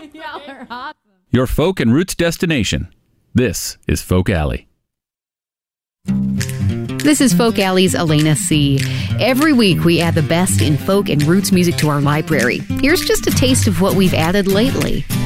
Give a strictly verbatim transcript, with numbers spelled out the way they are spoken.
Y'all are awesome. Your folk and roots destination. This is Folk Alley. This is Folk Alley's Elena C. Every week we add the best in folk and roots music to our library. Here's just a taste of what we've added lately.